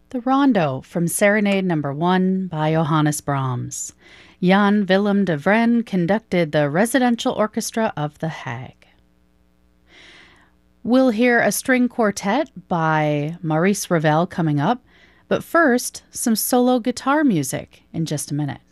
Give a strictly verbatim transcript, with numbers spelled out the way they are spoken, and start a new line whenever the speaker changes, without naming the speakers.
The Rondo from Serenade Number one by Johannes Brahms. Jan Willem de Vren conducted the Residential Orchestra of The Hague. We'll hear a string quartet by Maurice Ravel coming up, but first, some solo guitar music in just a minute.